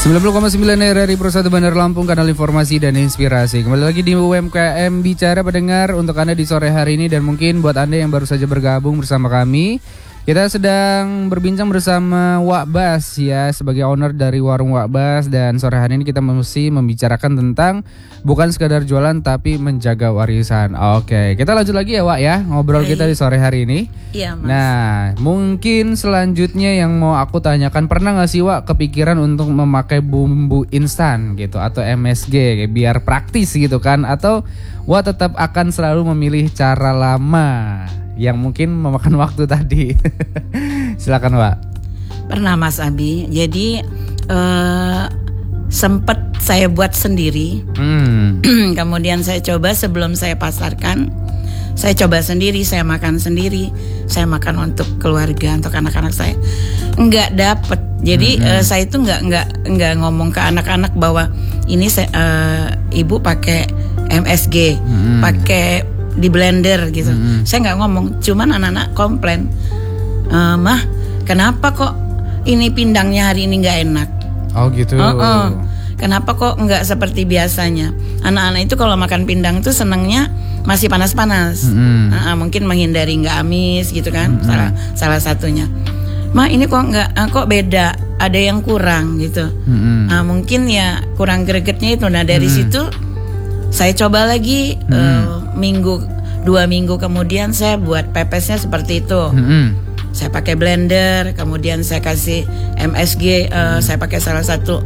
90,9 RRI Pro 1 Bandar Lampung, kanal informasi dan inspirasi. Kembali lagi di UMKM Bicara pendengar untuk Anda di sore hari ini. Dan mungkin buat Anda yang baru saja bergabung bersama kami, kita sedang berbincang bersama Wak Bas ya, sebagai owner dari warung Wak Bas. Dan sore hari ini kita mesti membicarakan tentang bukan sekadar jualan tapi menjaga warisan. Oke, kita lanjut lagi ya Wak ya, ngobrol kita di sore hari ini. Iya Mas. Nah, mungkin selanjutnya yang mau aku tanyakan, pernah gak sih Wak kepikiran untuk memakai bumbu instan gitu atau MSG biar praktis gitu kan? Atau Wak tetap akan selalu memilih cara lama yang mungkin memakan waktu tadi? Silakan Wak. Pernah Mas Abi. Jadi sempat saya buat sendiri. Kemudian saya coba sebelum saya pasarkan. Saya coba sendiri, saya makan sendiri. Saya makan untuk keluarga, untuk anak-anak saya. Enggak dapet. Jadi saya itu enggak ngomong ke anak-anak bahwa ini ibu pakai MSG, pakai di blender gitu. Saya nggak ngomong, cuman anak-anak komplain, mah kenapa kok ini pindangnya hari ini nggak enak? Oh gitu. Kenapa kok nggak seperti biasanya? Anak-anak itu kalau makan pindang tuh senangnya masih panas-panas. Mungkin menghindari nggak amis gitu kan. Salah satunya. Mah ini kok beda, ada yang kurang gitu. Mungkin ya kurang gregetnya itu. Nah dari situ saya coba lagi 2 minggu kemudian saya buat pepesnya seperti itu. Saya pakai blender, kemudian saya kasih MSG, saya pakai salah satu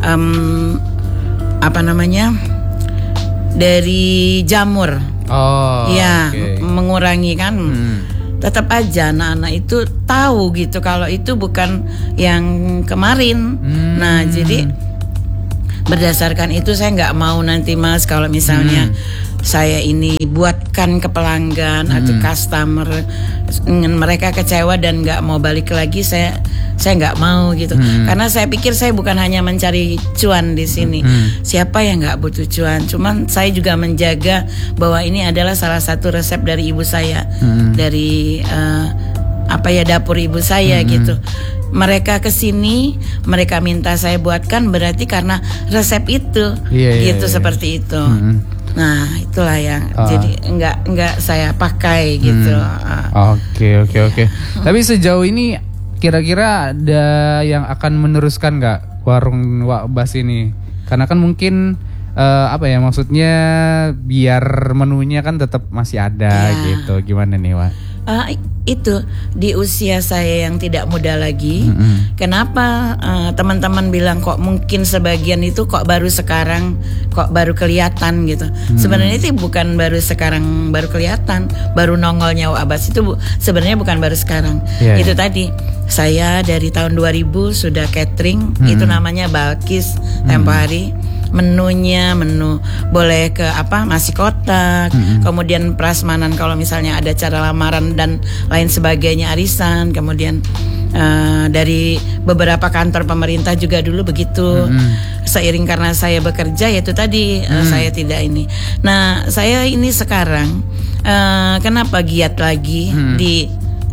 dari jamur. Mengurangi kan. Tetap aja anak-anak itu tahu gitu kalau itu bukan yang kemarin. Nah jadi berdasarkan itu saya nggak mau nanti Mas kalau misalnya saya ini buatkan ke pelanggan atau customer mereka kecewa dan nggak mau balik lagi, saya nggak mau gitu. Karena saya pikir saya bukan hanya mencari cuan di sini. Siapa yang nggak butuh cuan? Cuman saya juga menjaga bahwa ini adalah salah satu resep dari ibu saya, dari dapur ibu saya gitu. Mereka kesini, mereka minta saya buatkan, berarti karena resep itu, seperti itu. Nah itulah yang jadi enggak saya pakai gitu. Oke. Tapi sejauh ini kira-kira ada yang akan meneruskan nggak warung Wak Bas ini? Karena kan mungkin maksudnya biar menunya kan tetap masih ada gitu. Gimana nih Wak? Itu di usia saya yang tidak muda lagi. Kenapa teman-teman bilang kok mungkin sebagian itu kok baru sekarang, kok baru kelihatan gitu. Sebenarnya itu bukan baru sekarang baru kelihatan, baru nongolnya Wak Bas itu sebenarnya bukan baru sekarang. Itu tadi saya dari tahun 2000 sudah catering, itu namanya Balkis tempo hari. Menu boleh ke nasi kotak, kemudian prasmanan kalau misalnya ada acara lamaran dan lain sebagainya, arisan, kemudian dari beberapa kantor pemerintah juga dulu begitu. Seiring karena saya bekerja yaitu tadi saya tidak ini. Nah saya ini sekarang kenapa giat lagi di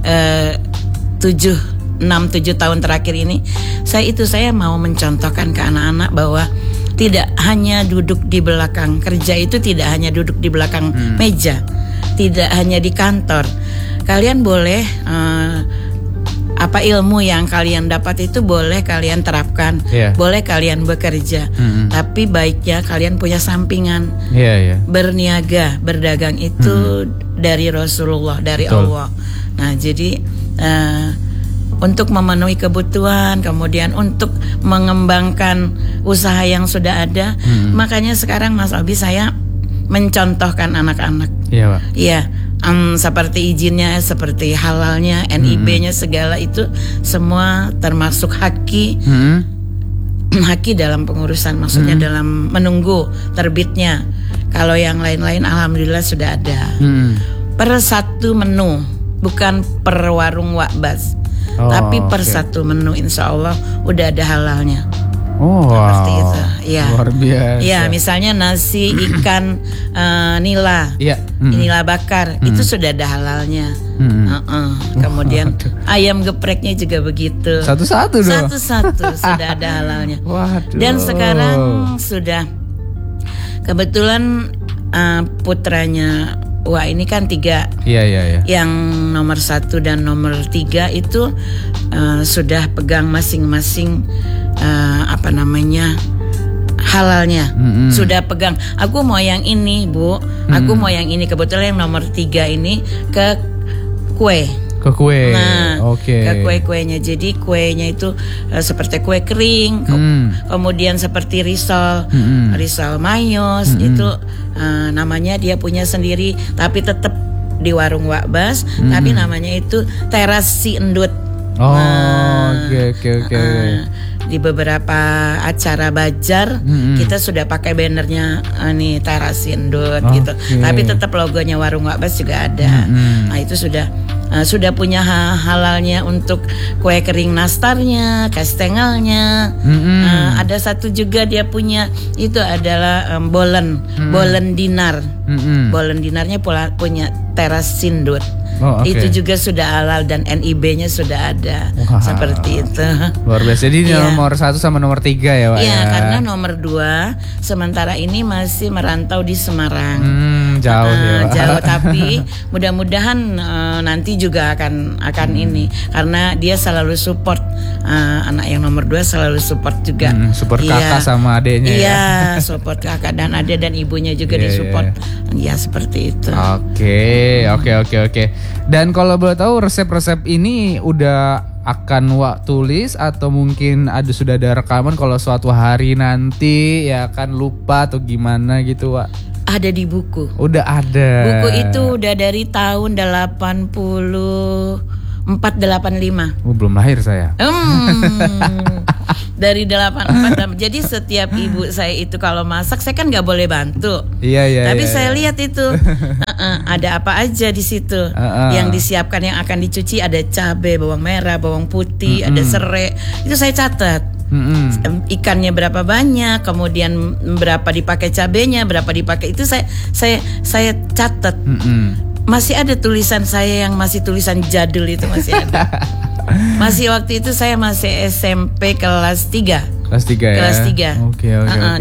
7 tahun terakhir ini, saya mau mencontohkan ke anak-anak bahwa tidak hanya duduk di belakang kerja, itu tidak hanya duduk di belakang meja, tidak hanya di kantor. Kalian boleh ilmu yang kalian dapat itu boleh kalian terapkan, boleh kalian bekerja, tapi baiknya kalian punya sampingan. Berniaga, berdagang itu dari Rasulullah, dari Allah. Nah jadi untuk memenuhi kebutuhan, kemudian untuk mengembangkan usaha yang sudah ada. Makanya sekarang Mas Abi saya mencontohkan anak-anak. Iya Pak. Iya, seperti izinnya, seperti halalnya, NIB-nya, segala itu semua termasuk haki. Haki dalam pengurusan, maksudnya dalam menunggu terbitnya. Kalau yang lain-lain alhamdulillah sudah ada. Per satu menu, bukan per warung Wak Bas. Tapi per satu menu insya Allah udah ada halalnya. Seperti itu. Ya. Luar biasa. Ya, misalnya nasi ikan nila. Iya. Nila bakar itu sudah ada halalnya. Kemudian ayam gepreknya juga begitu. Satu-satu dong. Satu-satu sudah ada halalnya. Waduh. Dan sekarang sudah kebetulan putranya ini kan 3. Iya. Yang nomor 1 dan nomor 3 itu sudah pegang masing-masing halalnya. Sudah pegang. Aku mau yang ini, Bu. Aku mau yang ini. Kebetulan yang nomor 3 ini ke kue. Ke kue. Nah, Oke. ke kue-kuenya. Jadi kuenya itu seperti kue kering, kemudian seperti risol, risol mayos itu namanya dia punya sendiri, tapi tetap di warung Wakbas, tapi namanya itu teras si endut. Oke. Di beberapa acara Bajar kita sudah pakai bannernya nih teras si endut gitu. Tapi tetap logonya warung Wakbas juga ada. Nah, itu sudah punya halalnya untuk kue kering nastarnya, kastengelnya. Ada satu juga dia punya itu adalah bolen dinar. Bolen dinarnya punya teras sindut. Itu juga sudah halal dan NIB-nya sudah ada. Seperti itu. Luar biasa. Jadi nomor 1 sama nomor 3 ya, Pak? Iya, karena nomor 2 sementara ini masih merantau di Semarang. Jauh ya, Pak. Jauh, tapi mudah-mudahan nanti juga akan ini, karena dia selalu support anak yang nomor 2 selalu support juga. Support kakak sama adeknya. Iya, support kakak dan adek dan ibunya juga disupport. Ya seperti itu. Oke. Dan kalau boleh tahu resep-resep ini udah akan Wak tulis atau mungkin sudah ada rekaman kalau suatu hari nanti ya akan lupa atau gimana gitu, Wak? Ada di buku. Udah ada. Buku itu udah dari tahun 84-85. Belum lahir saya. Dari 84. Jadi setiap ibu saya itu kalau masak, saya kan nggak boleh bantu. Iya. Tapi saya lihat itu ada apa aja di situ. Yang disiapkan yang akan dicuci ada cabai, bawang merah, bawang putih, ada serai. Itu saya catat. Ikannya berapa banyak, kemudian berapa dipakai cabenya, berapa dipakai, itu saya catat. Masih ada tulisan saya yang masih tulisan jadul itu masih ada. Masih waktu itu saya masih SMP kelas 3. Kelas 3 ya? Kelas 3. Oke.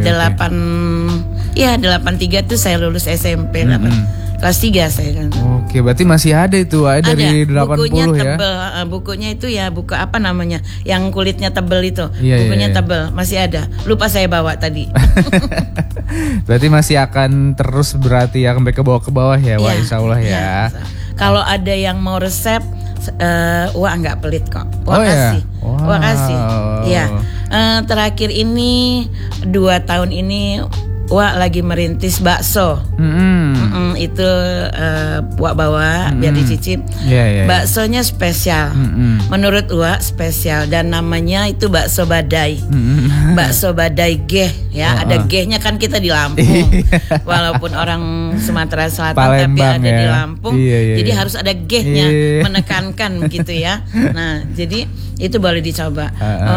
83 tuh saya lulus SMP. Kelas 3 saya kan. Oke, berarti masih ada itu dari 80 bukunya ya? tebel. Bukunya itu ya buku apa namanya, yang kulitnya tebel itu. Iya, bukunya iya. tebel, masih ada. Lupa saya bawa tadi. Berarti masih akan terus berarti akan ke bawah ya, Wak, insya Allah ya. Kalau ada yang mau resep, Wak nggak pelit kok. Wak kasih. Wow. Wak kasih. Ya. Terakhir ini 2 tahun ini Wak lagi merintis bakso. Itu Wak bawa biar dicicip. Baksonya spesial. Menurut Wak spesial dan namanya itu bakso badai. Bakso badai geh ya. Ada gehnya kan kita di Lampung. Walaupun orang Sumatera Selatan tapi Palembang ada ya. di Lampung. Jadi harus ada gehnya, menekankan gitu ya. Nah, jadi itu boleh dicoba.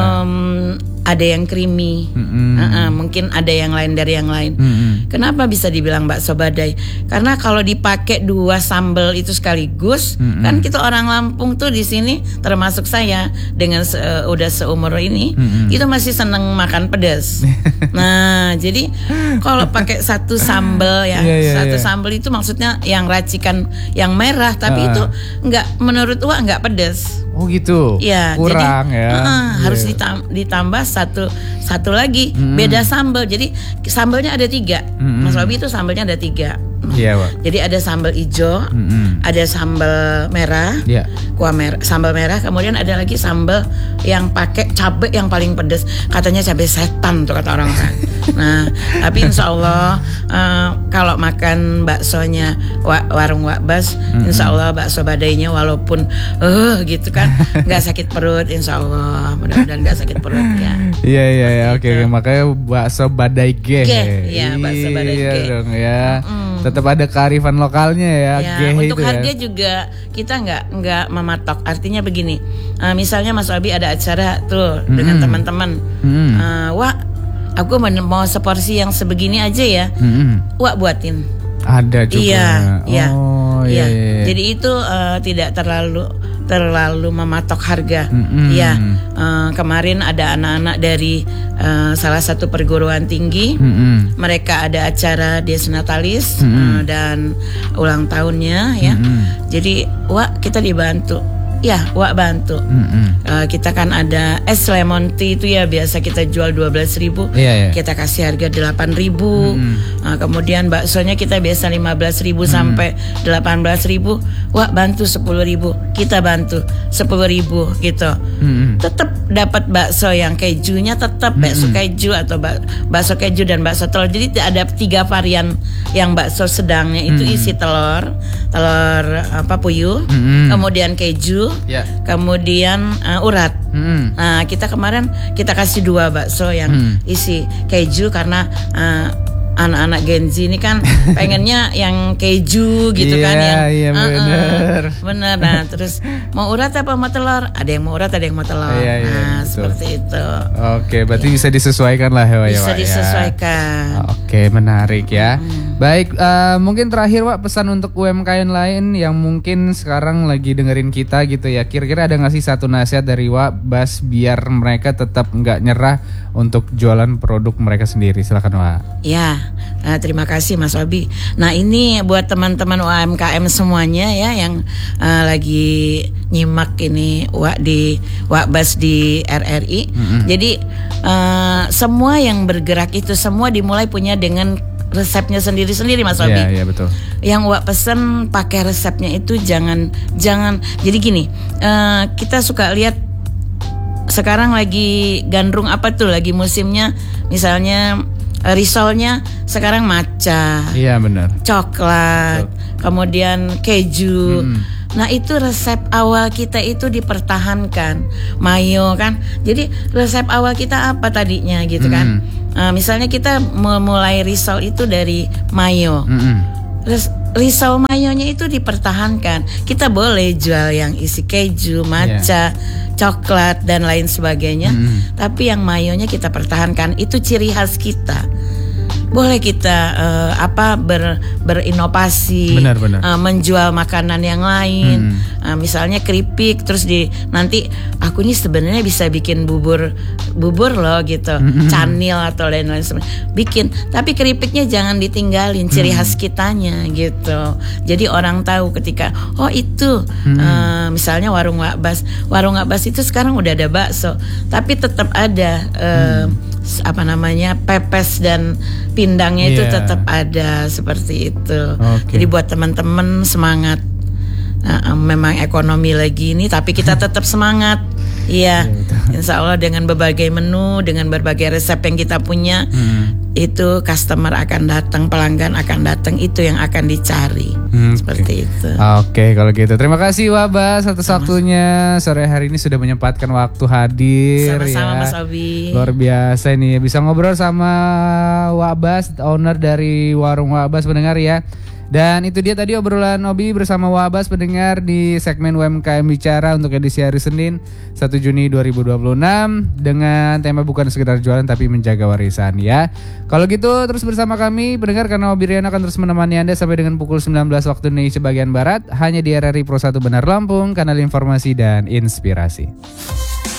Ada yang creamy, mungkin ada yang lain dari yang lain. Kenapa bisa dibilang bakso badai? Karena kalau dipakai 2 sambal itu sekaligus, kan kita orang Lampung tuh di sini, termasuk saya dengan udah seumur ini, itu masih seneng makan pedas. Nah, jadi kalau pakai 1 sambal ya, satu sambal itu maksudnya yang racikan yang merah, tapi itu nggak, menurut Wak nggak pedas. Oh gitu. Ya, kurang jadi, ya. Harus ditambah satu lagi beda sambal. Jadi sambalnya ada 3. Mas Robi itu sambalnya ada 3. Iya, Pak. Jadi ada sambal hijau, ada sambal merah, kuah merah, sambal merah. Kemudian ada lagi sambal yang pakai cabai yang paling pedas. Katanya cabai setan tuh kata orang-orang. Nah, tapi insya Allah kalau makan baksonya warung Wakbas, insya Allah bakso badainya walaupun gitu kan nggak sakit perut, insya Allah mudah-mudahan nggak sakit perut ya. Iya. Oke. Makanya bakso badai geh. Iya, bakso badai geh. Dong ya. Tetap ada kearifan lokalnya ya. Ya, untuk itu harga ya. juga kita nggak mematok. Artinya begini, misalnya Mas Abi ada acara tuh dengan teman-teman, wah aku mau seporsi yang sebegini aja ya, wah buatin. Ada juga. Iya. Iya. Jadi itu tidak terlalu mematok harga. Ya, kemarin ada anak-anak dari salah satu perguruan tinggi. Mereka ada acara Dies Natalis dan ulang tahunnya ya. Jadi wah kita dibantu. Ya, wah bantu. Kita kan ada es lemon tea itu ya biasa kita jual 12.000. Kita kasih harga 8.000. Kemudian baksonya kita biasa 15.000 sampai 18.000. Wah bantu 10.000. Kita bantu 10.000 gitu. Tetap dapat bakso yang kejunya tetap bakso keju atau bakso keju dan bakso telur. Jadi ada 3 varian yang bakso sedangnya itu isi telur puyuh, kemudian keju. Kemudian urat. Nah kita kemarin kita kasih 2 bakso yang isi keju karena anak-anak Gen Z ini kan pengennya yang keju gitu kan ya. Iya bener. Nah terus mau urat apa mau telur? Ada yang mau urat, ada yang mau telur. Nah seperti itu. Oke, berarti bisa disesuaikan lah ya. Bisa disesuaikan. Oke, menarik ya. Baik, mungkin terakhir Wak pesan untuk UMKM lain yang mungkin sekarang lagi dengerin kita gitu ya. Kira-kira ada nggak sih satu nasihat dari Wak Bas biar mereka tetap nggak nyerah untuk jualan produk mereka sendiri? Silakan Wak. Ya, terima kasih Mas Abi. Nah ini buat teman-teman UMKM semuanya ya yang lagi nyimak ini Wak Bas di RRI. Jadi semua yang bergerak itu semua dimulai punya dengan resepnya sendiri-sendiri Mas Abi. Iya betul. Yang Wak pesen pakai resepnya itu jangan. Jadi gini, kita suka lihat sekarang lagi gandrung apa tuh lagi musimnya, misalnya risolnya sekarang matcha. Iya benar. Coklat, kemudian keju. Nah itu resep awal kita itu dipertahankan, mayo kan. Jadi resep awal kita apa tadinya gitu kan. Misalnya kita memulai risol itu dari mayo. Risol mayonya itu dipertahankan. Kita boleh jual yang isi keju, matcha, coklat dan lain sebagainya. Tapi yang mayonya kita pertahankan. Itu ciri khas kita. Boleh kita berinovasi, menjual makanan yang lain, misalnya keripik, terus nanti aku ini sebenarnya bisa bikin bubur loh gitu, canil atau lain-lain bikin, tapi keripiknya jangan ditinggalin ciri khas kitanya gitu. Jadi orang tahu ketika itu misalnya warung Wak Bas itu sekarang udah ada bakso, tapi tetap ada pepes dan pindangnya itu tetap ada seperti itu. Jadi buat teman-teman semangat. Memang ekonomi lagi ini, tapi kita tetap semangat. Iya, insya Allah dengan berbagai menu, dengan berbagai resep yang kita punya, itu customer akan datang, pelanggan akan datang, itu yang akan dicari. Seperti itu. Oke, kalau gitu terima kasih Wak Bas atas waktunya sore hari ini sudah menyempatkan waktu hadir. Sama-sama Mas Abi. Luar biasa nih bisa ngobrol sama Wak Bas, owner dari warung Wak Bas pendengar ya. Dan itu dia tadi obrolan Obi bersama Wak Bas pendengar di segmen UMKM Bicara untuk edisi hari Senin 1 Juni 2026 dengan tema bukan sekedar jualan tapi menjaga warisan ya. Kalau gitu terus bersama kami pendengar karena Obi Riana akan terus menemani Anda sampai dengan pukul 19 waktu Indonesia bagian Barat hanya di RRI Pro 1 Benar Lampung, kanal informasi dan inspirasi.